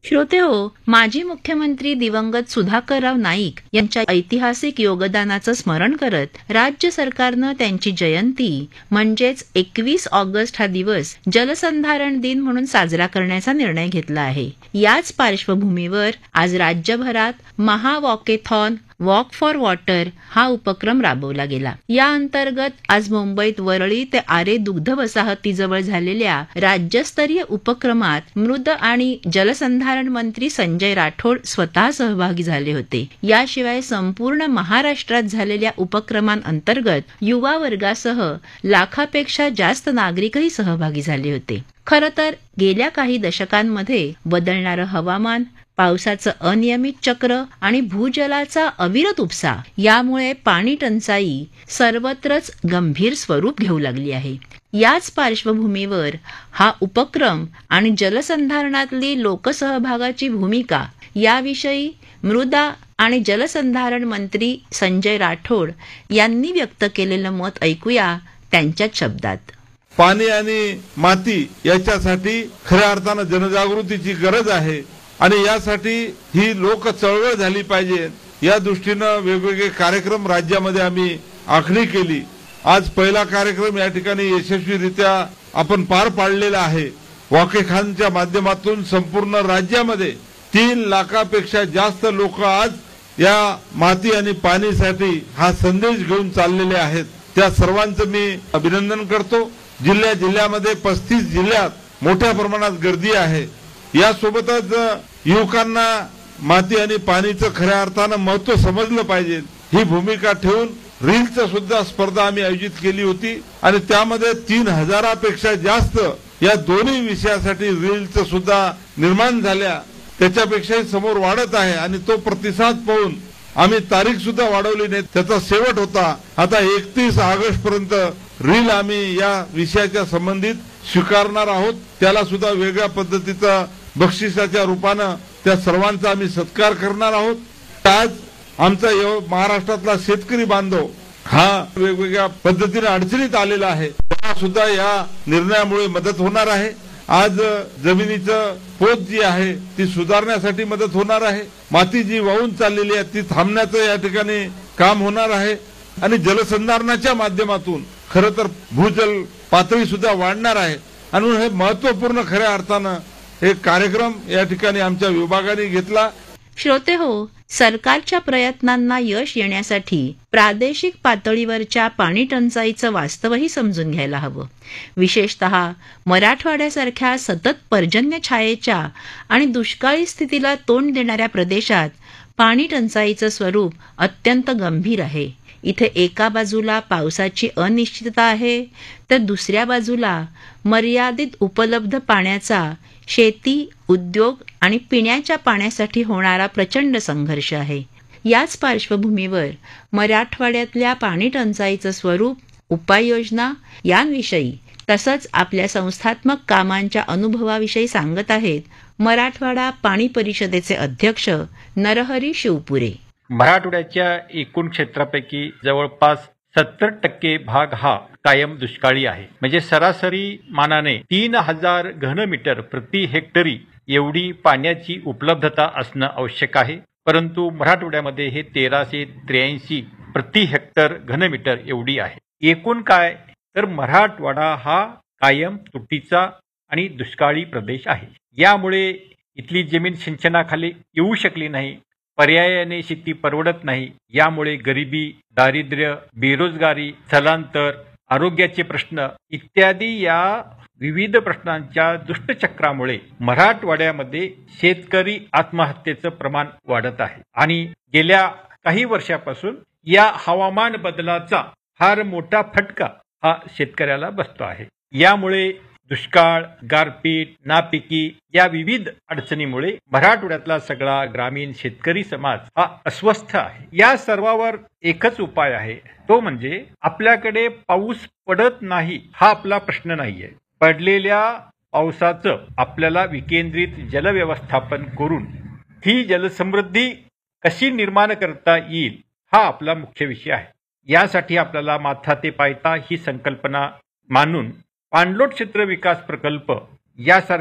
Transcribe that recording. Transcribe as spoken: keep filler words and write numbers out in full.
श्रोते हो, माजी मुख्यमंत्री दिवंगत सुधाकरराव नाईक यांच्या ऐतिहासिक योगदानाचं स्मरण करत राज्य सरकारनं त्यांची जयंती म्हणजेच एकवीस ऑगस्ट हा दिवस जलसंधारण दिन म्हणून साजरा करण्याचा निर्णय घेतला आहे. याच पार्श्वभूमीवर आज राज्यभरात महावॉकेथॉन वॉक फॉर वॉटर हा उपक्रम राबवला गेला. या अंतर्गत आज मुंबईत वरळी ते आरे दुग्ध वसाहतीजवळ झालेल्या राज्यस्तरीय उपक्रमात मृद आणि जलसंधारण मंत्री संजय राठोड स्वतः सहभागी झाले होते. याशिवाय संपूर्ण महाराष्ट्रात झालेल्या उपक्रमांअंतर्गत युवा वर्गासह लाखापेक्षा जास्त नागरिकही सहभागी झाले होते. खरं तर गेल्या काही दशकांमध्ये बदलणारं हवामान, पावसाचं अनियमित चक्र आणि भूजलाचा अविरत उपसा यामुळे पाणी टंचाई सर्वत्रच गंभीर स्वरूप घेऊ लागली आहे. याच पार्श्वभूमीवर हा उपक्रम आणि जलसंधारणातली लोकसहभागाची भूमिका याविषयी मृदा आणि जलसंधारण मंत्री संजय राठोड यांनी व्यक्त केलेलं मत ऐकूया त्यांच्याच शब्दात. पाणी आणि माती याच्यासाठी खऱ्या अर्थानं जनजागृतीची गरज आहे आणि यासाठी ही लोक चळवळ झाली पाहिजे. या दृष्टीनं वेगवेगळे कार्यक्रम राज्यामध्ये आम्ही आखणी केली. आज पहिला कार्यक्रम या ठिकाणी यशस्वीरित्या आपण पार पाडलेला आहे. वॉकेथॉनच्या माध्यमातून संपूर्ण राज्यामध्ये तीन लाखापेक्षा जास्त लोक आज या माती आणि पाणीसाठी हा संदेश घेऊन चाललेले आहेत. त्या सर्वांचं मी अभिनंदन करतो. जिल्ह्या जिल्ह्यामध्ये पस्तीस जिल्ह्यात मोठ्या प्रमाणात गर्दी आहे. यासोबतच युवकांना माती आणि पाणीचं खऱ्या अर्थानं महत्व समजलं पाहिजे ही भूमिका ठेवून रीलचं सुद्धा स्पर्धा आम्ही आयोजित केली होती आणि त्यामध्ये तीन हजारापेक्षा जास्त या दोन्ही विषयासाठी रीलचं सुद्धा निर्माण झाल्या. त्याच्यापेक्षाही समोर वाढत आहे आणि तो प्रतिसाद पाहून आम्ही तारीख सुद्धा वाढवली नाही. त्याचा शेवट होता आता एकतीस ऑगस्ट पर्यंत रील आम्ही या विषयाच्या संबंधित स्वीकारणार आहोत. त्याला सुद्धा वेगळ्या पद्धतीचा बक्षिसाच्या रूपानं त्या सर्वांचा आम्ही सत्कार करणार आहोत. आज आमचा महाराष्ट्रातला शेतकरी बांधव हा वेगवेगळ्या पद्धतीने अडचणीत आलेला आहे. त्याला सुद्धा या निर्णयामुळे मदत होणार आहे. आज जमिनीचं पोत जी आहे ती सुधारण्यासाठी मदत होणार आहे. माती जी वाहून चाललेली आहे ती थांबण्याचं या ठिकाणी काम होणार आहे आणि जलसंधारणाच्या माध्यमातून खरं तर भूजल पातळी सुद्धा वाढणार आहे. आणि हे महत्वपूर्ण खऱ्या अर्थानं हे कार्यक्रम या ठिकाणी आमच्या विभागाने घेतला. श्रोते हो, सरकारच्या प्रयत्नांना यश येण्यासाठी प्रादेशिक पातळीवरच्या पाणी टंचाईचं वास्तवही समजून घ्यायला हवं. विशेषतः मराठवाड्यासारख्या सतत पर्जन्य छायेच्या आणि दुष्काळी स्थितीला तोंड देणाऱ्या प्रदेशात पाणी टंचाईचं स्वरूप अत्यंत गंभीर आहे. इथे एका बाजूला पावसाची अनिश्चितता आहे तर दुसऱ्या बाजूला मर्यादित उपलब्ध पाण्याचा शेती, उद्योग आणि पिण्याच्या पाण्यासाठी होणारा प्रचंड संघर्ष आहे. याच पार्श्वभूमीवर मराठवाड्यातल्या पाणी टंचाईचं स्वरूप, उपाययोजना यांविषयी तसंच आपल्या संस्थात्मक कामांच्या अनुभवाविषयी सांगत आहेत मराठवाडा पाणी परिषदेचे अध्यक्ष नरहरी शिवपुरे. मराठवाड्याच्या एकूण क्षेत्रापैकी जवळपास सत्तर टक्के भाग हा कायम दुष्काळी आहे. म्हणजे सरासरी मानाने तीन हजार घनमीटर प्रति हेक्टरी एवढी पाण्याची उपलब्धता असणं आवश्यक आहे. परंतु मराठवाड्यामध्ये हे तेराशे त्र्याऐंशी प्रति हेक्टर घनमीटर एवढी आहे. एकूण काय तर मराठवाडा हा कायम तुटीचा आणि दुष्काळी प्रदेश आहे. यामुळे इथली जमीन सिंचनाखाली येऊ शकली नाही. पर्यायाने शेती परवडत नाही. यामुळे गरिबी, दारिद्र्य, बेरोजगारी, स्थलांतर, आरोग्याचे प्रश्न इत्यादी या विविध प्रश्नांच्या दुष्टचक्रामुळे मराठवाड्यामध्ये शेतकरी आत्महत्येचं प्रमाण वाढत आहे. आणि गेल्या काही वर्षापासून या हवामान बदलाचा फार मोठा फटका हा शेतकऱ्याला बसतो आहे. यामुळे दुष्काळ, गारपीट, नापिकी या विविध अडचणीमुळे मराठवाड्यातला सगळा ग्रामीण शेतकरी समाज हा अस्वस्थ आहे. या सर्वावर एकच उपाय आहे, तो म्हणजे आपल्याकडे पाऊस पडत नाही हा आपला प्रश्न नाहीये. पडलेल्या पावसाचं आपल्याला विकेंद्रित जलव्यवस्थापन करून ही जलसमृद्धी कशी निर्माण करता येईल हा आपला मुख्य विषय आहे. यासाठी आपल्याला माथा ते पायता ही संकल्पना मानून पाणलोट क्षेत्र विकास प्रकल्प यासारखे